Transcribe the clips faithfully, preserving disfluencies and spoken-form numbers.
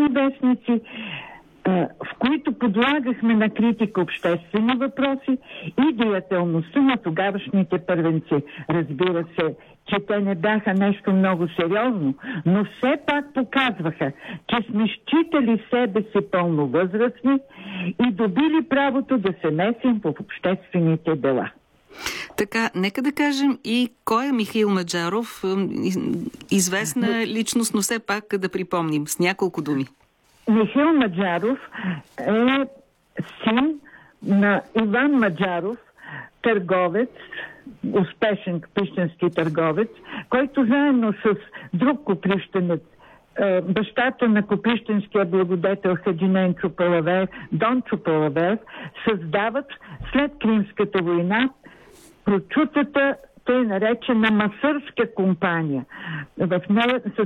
сериозни вестници, в които подлагахме на критика обществени въпроси и деятелността на тогавашните първенци. Разбира се, че те не бяха нещо много сериозно, но все пак показваха, че сме считали себе си пълновъзрастни и добили правото да се месим в обществените дела. Така, нека да кажем и кой е Михаил Маджаров, известна личност, но все пак да припомним с няколко думи. Михаил Маджаров е син на Иван Маджаров, търговец, успешен купищенски търговец, който заедно с друг купищенец, бащата на купищенския благодетел Хаджинен Чупалавер, Дон Чупалавер, създават след Кримската война прочутата, тъй наречена масърска компания. В нея с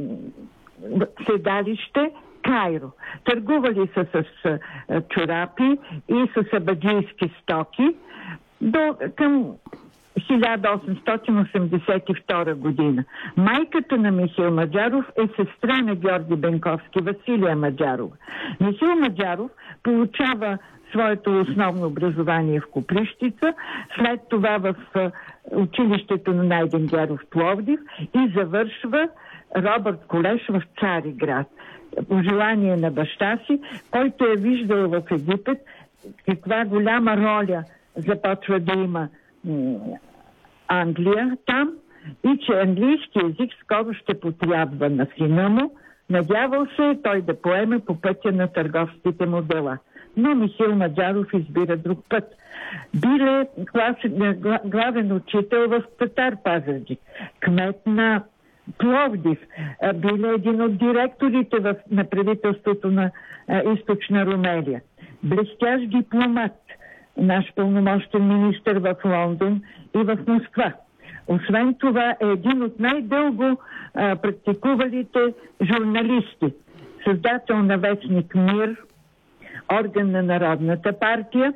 седалище Кайро. Търгували са с а, чорапи и с абаджийски стоки до към хиляда осемстотин осемдесет и втора година. Майката на Михаил Маджаров е сестра на Георги Бенковски, Василия Маджарова. Михаил Маджаров получава своето основно образование в Копривщица, след това в а, училището на Найден Геров в Пловдив и завършва Робърт колеж в Цариград. По желание на баща си, който е виждал в Египет каква голяма роля започва да има м- Англия там и че английски език скоро ще потрябва на сина му. Надявал се той да поеме по пътя на търговските му дела. Но Михаил Маджаров избира друг път. Бил е главен учител в Татар Пазарджик, кмет на Пловдив, бил е един от директорите в, на правителството на а, Източна Румелия. Блестящ дипломат, наш пълномощен министър в Лондон и в Москва. Освен това е един от най-дълго а, практикувалите журналисти. Създател на вестник Мир, орган на Народната партия,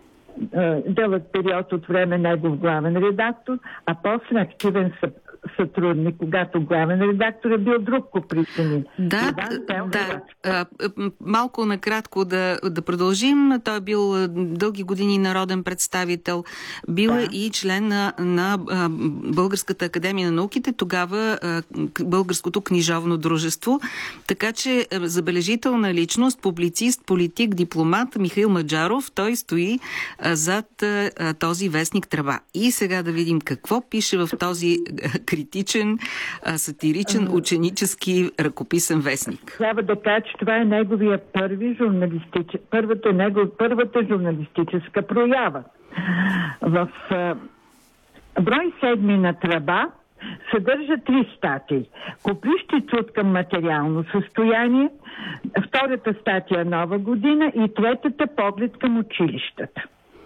дълъг период от време негов главен редактор, а после активен сътрудник, когато главен редактор е бил друг копричанин. Да, да. А, малко накратко да, да продължим. Той е бил дълги години народен представител. Бил да. е и член на, на а, Българската академия на науките, тогава а, Българското книжовно дружество. Така че забележителна личност, публицист, политик, дипломат Михаил Маджаров, той стои а, зад а, този вестник Тръба. И сега да видим какво пише в този критичен, сатиричен, ученически ръкописен вестник. Трябва да кажа, че това е неговия първи журналистич... първата, негов... първата журналистическа проява. В а, брой седми на Тръба съдържа три статии. Копривщица от към материално състояние, втората статия Нова година и третата поглед към училищата.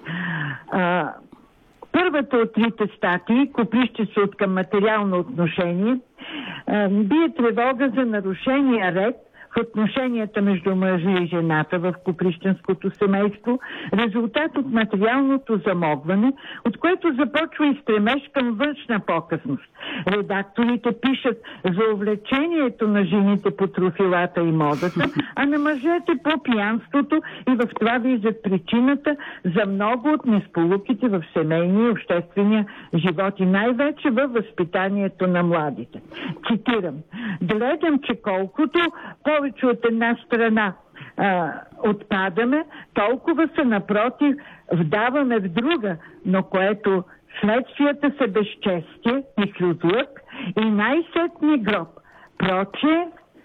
А, Първата от трите статии, Копривщица от към материално отношение, бие тревога за нарушения ред в отношенията между мъжа и жената в копривщинското семейство, резултат от материалното замогване, от което започва и стремеж към външна показност. Редакторите пишат за увлечението на жените по трофилата и модата, а на мъжете по пиянството и в това виждат причината за много от несполуките в семейния и обществения живот и най-вече във възпитанието на младите. Цитирам: "Гледам, че колкото повече от една страна а, отпадаме, толкова са напротив вдаваме в друга, но което следствията са безчестие и хлюзлък и най-сетни гроб. Проче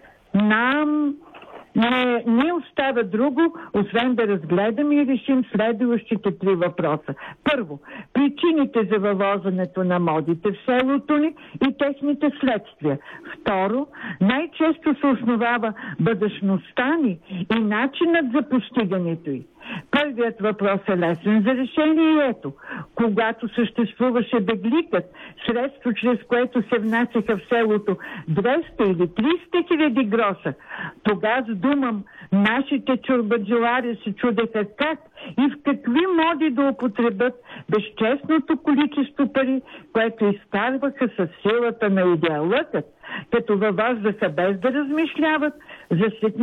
нам не ни остава друго, освен да разгледаме и решим следващите три въпроса. Първо, причините за въвозането на модите в селото ни и техните следствия. Второ, най-често се основава бъдъчността ни и начинът за постигането й. Първият въпрос е лесен за решение и ето, когато съществуваше бегликът, средство, чрез което се внасяха в селото двеста или триста хиляди гроша, тогава думам, нашите чорбаджелари се чудеха как и в какви моди да употребят безчестното количество пари, което изкарваха със силата на идеалъкът, като въваждаха без да размишляват за